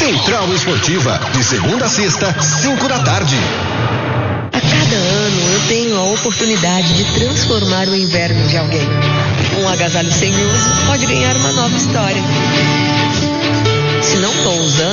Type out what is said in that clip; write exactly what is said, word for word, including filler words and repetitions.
Central Esportiva, de segunda a sexta, cinco da tarde. A cada ano eu tenho a oportunidade de transformar o inverno de alguém. Um agasalho sem uso pode ganhar uma nova história. Se não estou usando,